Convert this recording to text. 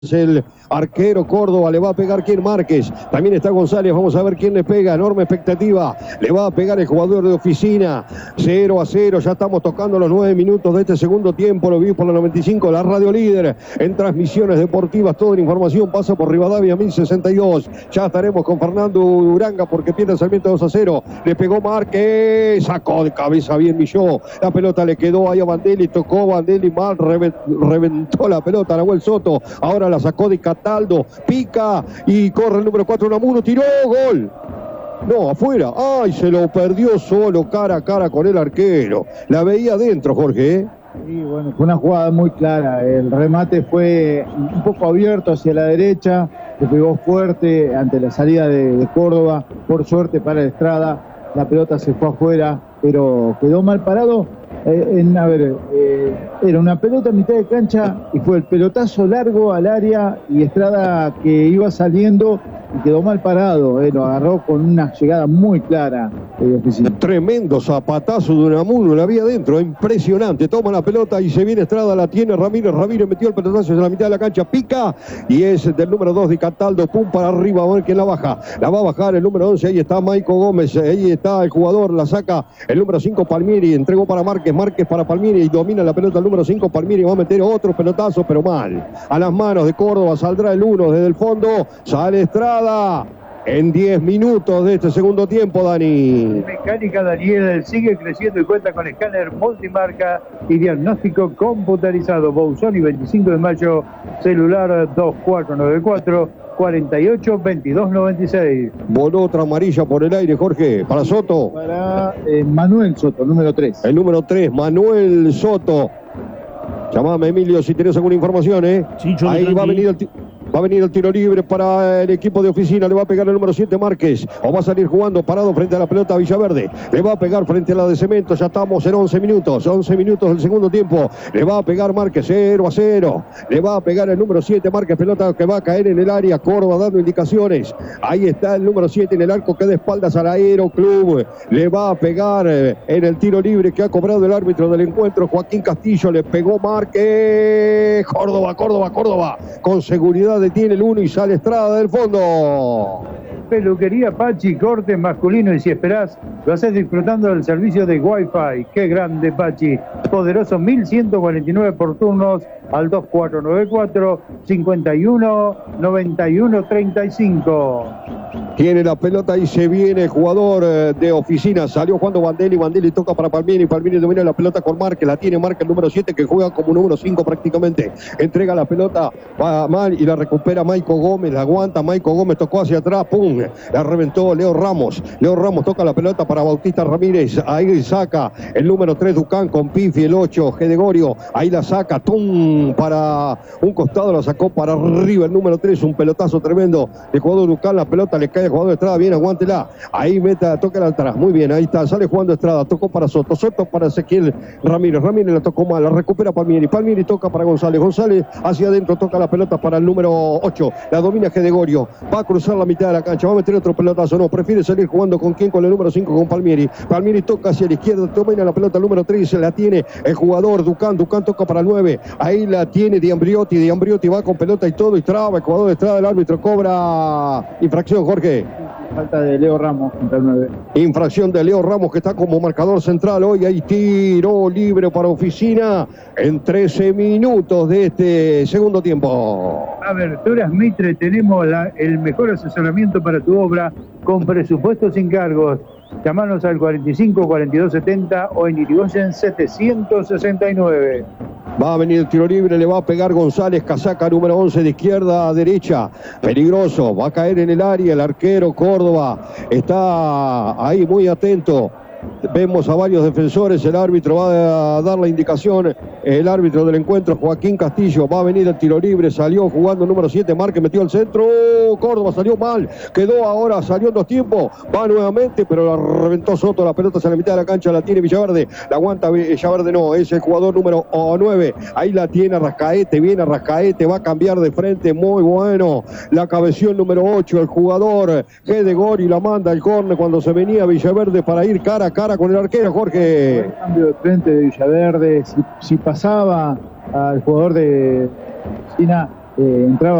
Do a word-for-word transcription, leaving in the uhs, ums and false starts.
el arquero Córdoba, le va a pegar quién, Márquez, también está González, vamos a ver quién le pega, enorme expectativa, le va a pegar el jugador de Oficina, cero a cero, ya estamos tocando los nueve minutos de este segundo tiempo, lo vi por la noventa y cinco, la radio líder en transmisiones deportivas, toda la información pasa por Rivadavia mil sesenta y dos, ya estaremos con Fernando Uranga porque pierde Sarmiento dos a cero, le pegó Márquez, sacó de cabeza bien Milló, la pelota le quedó ahí a Bandelli, tocó Bandelli mal, reventó la pelota, Nahuel Soto, ahora la sacó de Cataldo, pica y corre el número cuatro, Unamuno, tiró, gol. No, afuera. Ay, se lo perdió solo cara a cara con el arquero. La veía adentro, Jorge, ¿eh? Sí, bueno, fue una jugada muy clara. El remate fue un poco abierto hacia la derecha, le pegó fuerte ante la salida de, de Córdoba. Por suerte para Estrada, la pelota se fue afuera, pero quedó mal parado. Eh, en, a ver, eh, era una pelota a mitad de cancha y fue el pelotazo largo al área y Estrada que iba saliendo y quedó mal parado, eh, lo agarró con una llegada muy clara de Oficina. Tremendo zapatazo de Unamuno, la había adentro, impresionante, toma la pelota y se viene Estrada, la tiene Ramírez, Ramírez metió el pelotazo en la mitad de la cancha, pica y es del número dos de Cataldo, pum para arriba, a ver quién la baja, la va a bajar el número once, ahí está Maico Gómez, ahí está el jugador, la saca el número cinco Palmieri, entregó para Márquez, Márquez para Palmieri y domina la pelota el número cinco Palmieri, va a meter otro pelotazo pero mal, a las manos de Córdoba, saldrá el uno desde el fondo, sale Estrada en diez minutos de este segundo tiempo, Dani. Mecánica Daniel sigue creciendo y cuenta con escáner multimarca y diagnóstico computarizado. Bouzoni, veinticinco de mayo, celular dos cuatro nueve cuatro, cuarenta y ocho, veintidós noventa y seis. Voló otra amarilla por el aire, Jorge. Para Soto. Para eh, Manuel Soto, número tres. El número tres, Manuel Soto. Llamame, Emilio, si tenés alguna información, ¿eh? Sí, ahí va a venir el... Va a venir el tiro libre para el equipo de Oficina. Le va a pegar el número siete Márquez. O va a salir jugando parado frente a la pelota Villaverde. Le va a pegar frente a la de Cemento. Ya estamos en once minutos. once minutos del segundo tiempo. Le va a pegar Márquez cero a cero. Le va a pegar el número siete Márquez. Pelota que va a caer en el área. Córdoba dando indicaciones. Ahí está el número siete en el arco que da espaldas al Aeroclub. Le va a pegar en el tiro libre que ha cobrado el árbitro del encuentro. Joaquín Castillo. Le pegó Márquez. Córdoba, Córdoba, Córdoba. Con seguridad detiene el uno y sale Estrada del fondo. Peluquería Pachi, corte masculino y si esperás, lo haces disfrutando del servicio de Wi-Fi. ¡Qué grande, Pachi! Poderoso mil ciento cuarenta y nueve por turnos al dos cuatro nueve cuatro, cincuenta y uno, noventa y uno, treinta y cinco. Tiene la pelota y se viene el jugador de Oficina. Salió jugando Bandelli, Bandelli toca para Palmieri, Palmieri domina la pelota con Márquez, la tiene Márquez el número siete que juega como número cinco prácticamente. Entrega la pelota, va mal y la recupera Maico Gómez, la aguanta, Maico Gómez tocó hacia atrás, pum, la reventó Leo Ramos. Leo Ramos toca la pelota para Bautista Ramírez, ahí saca el número tres Ducán con Pifi, el ocho Gedegorio, ahí la saca, tum, para un costado, la sacó para arriba el número tres, un pelotazo tremendo el jugador Ducán, la pelota le cae al jugador de Estrada, bien, aguántela, ahí meta, toca atrás, muy bien, ahí está, sale jugando Estrada, tocó para Soto, Soto para Ezequiel Ramírez, Ramírez la tocó mal, la recupera Palmieri, Palmieri toca para González, González hacia adentro, toca la pelota para el número ocho, la domina Gedegorio, va a cruzar la mitad de la cancha, va a meter otro pelotazo, no, prefiere salir jugando con quién, con el número cinco, con Palmieri, Palmieri toca hacia la izquierda, domina la pelota el número tres, la tiene el jugador Ducán, Ducán toca para el nueve, ahí la tiene Diambriotti, Diambriotti va con pelota y todo, y traba, el jugador de Estrada, el árbitro cobra infracción, Jorge. Falta de Leo Ramos contra el nueve. Infracción de Leo Ramos que está como marcador central hoy. Hay tiro libre para Oficina en trece minutos de este segundo tiempo. Aberturas Mitre, tenemos la, el mejor asesoramiento para tu obra con presupuestos sin cargos. Llamanos al cuarenta y cinco, cuarenta y dos, setenta o en Irigoyen setecientos sesenta y nueve. Va a venir el tiro libre, le va a pegar González, casaca número once de izquierda a derecha. Peligroso, va a caer en el área el arquero Córdoba. Está ahí muy atento. Vemos a varios defensores, el árbitro va a dar la indicación, el árbitro del encuentro, Joaquín Castillo, va a venir el tiro libre, salió jugando número siete, Márquez metió al centro, Córdoba salió mal, quedó ahora, salió en dos tiempos, va nuevamente, pero la reventó Soto, la pelota hacia la mitad de la cancha, la tiene Villaverde, la aguanta Villaverde, no, es el jugador número nueve, ahí la tiene Arrascaete, viene Arrascaete, va a cambiar de frente, muy bueno, la cabeció el número ocho, el jugador Gedegori la manda al córner cuando se venía Villaverde para ir cara a cara con el arquero, Jorge. El cambio de frente de Villaverde, si, si pasaba al jugador de China, eh, entraba